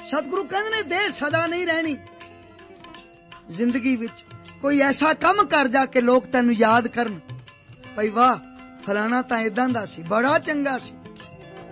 सतगुरु कहते ने देह सदा नहीं रहनी। जिंदगी विच कोई ऐसा कम कर जा के लोग तेनू याद करन, भाई वाह फलाना तां इदां दा सी, बड़ा चंगा सी।